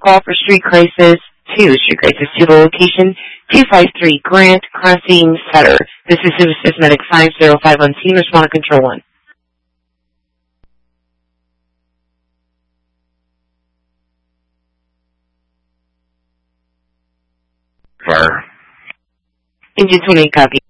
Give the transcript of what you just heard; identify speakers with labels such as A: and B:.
A: call for Street Crisis 2, to the location 253 Grant Crossing, Sutter. This is Services Medic 5051 Team, respond to Control 1.
B: Fire.
A: Engine 28, copy.